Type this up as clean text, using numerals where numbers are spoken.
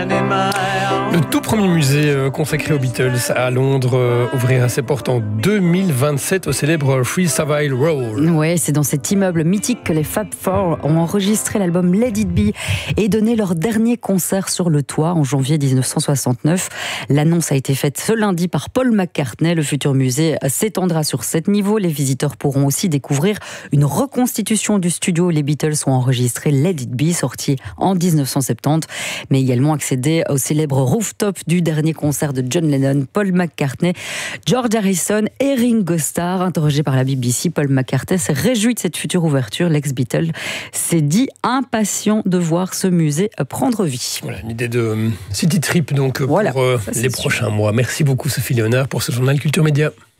Le tout premier musée consacré aux Beatles à Londres ouvrira ses portes en 2027 au célèbre Free Savile Row. Ouais, c'est dans cet immeuble mythique que les Fab Four ont enregistré l'album Let It Be et donné leur dernier concert sur le toit en janvier 1969. L'annonce a été faite ce lundi par Paul McCartney. Le futur musée s'étendra sur 7 niveaux. Les visiteurs pourront aussi découvrir une reconstitution du studio où les Beatles ont enregistré Let It Be, sorti en 1970, mais également accéder au célèbre rooftop du dernier concert de John Lennon, Paul McCartney, George Harrison et Ringo Starr. Interrogé par la BBC, Paul McCartney s'est réjoui de cette future ouverture. L'ex-Beatle s'est dit impatient de voir ce musée prendre vie. Voilà, une idée de city trip donc pour les prochains mois. Merci beaucoup Sophie Léonard pour ce journal Culture Média.